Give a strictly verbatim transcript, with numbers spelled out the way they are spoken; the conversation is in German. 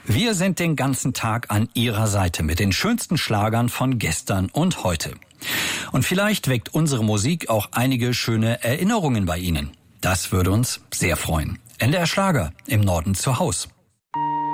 Wir sind den ganzen Tag an Ihrer Seite mit den schönsten Schlagern von gestern und heute. Und vielleicht weckt unsere Musik auch einige schöne Erinnerungen bei Ihnen. Das würde uns sehr freuen. N D R Schlager im Norden zu Haus.